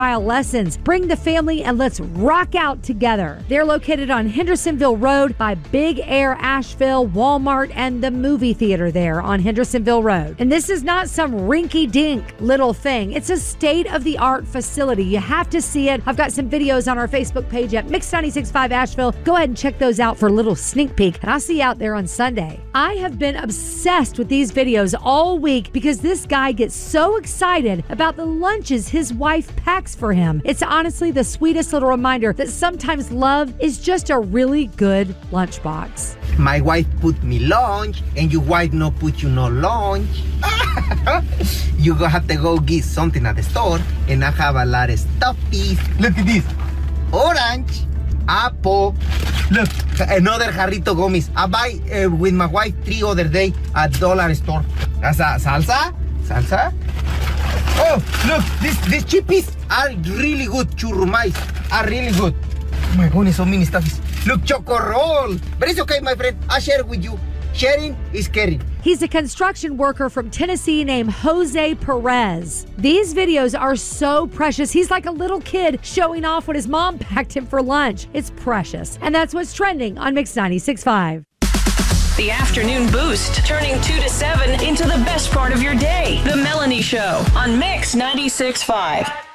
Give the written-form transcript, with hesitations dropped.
lessons. Bring the family and let's rock out together. They're located on Hendersonville Road by Big Air Asheville, Walmart, and the movie theater there on Hendersonville Road. And this is not some rinky-dink little thing. It's a state-of-the-art facility. You have to see it. I've got some videos on our Facebook page at Mix 96.5 Asheville. Go ahead and check those out for a little sneak peek, and I'll see you out there on Sunday. I have been obsessed with these videos all week because this guy gets so excited about the lunches his wife packs for him. It's honestly the sweetest little reminder that sometimes love is just a really good lunchbox. My wife put me lunch, and your wife no put you no lunch. You gonna have to go get something at the store, and I have a lot of stuffies. Look at this. Orange, apple. Look, another jarrito gummies. I buy with my wife 3 other day at dollar store. That's a salsa. Oh, look, these chippies are really good. Churrumais are really good. Oh my goodness, so many stuffies. Look, choco roll. But it's okay, my friend. I share it with you. Sharing is caring. He's a construction worker from Tennessee named Jose Perez. These videos are so precious. He's like a little kid showing off what his mom packed him for lunch. It's precious. And that's what's trending on Mix 96.5. The Afternoon Boost, turning 2 to 7 into the best part of your day. The Melanie Show on Mix 96.5.